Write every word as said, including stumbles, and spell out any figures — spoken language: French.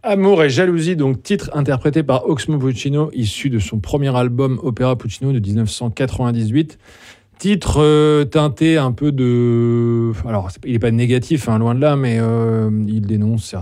Amour et jalousie, donc titre interprété par Oxmo Puccino, issu de son premier album Opéra Puccino de dix-neuf cent quatre-vingt-dix-huit. Titre euh, teinté un peu de... Alors, il n'est pas négatif, hein, loin de là, mais euh, il dénonce